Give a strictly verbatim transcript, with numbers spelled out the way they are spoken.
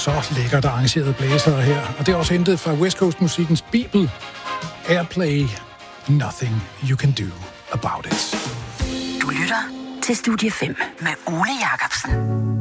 så lækkert arrangeret blæsere her. Og det er også hentet fra West Coast musikkens bibel. Airplay, Nothing You Can Do About It. Du lytter til Studie fem med Ole Jacobsen.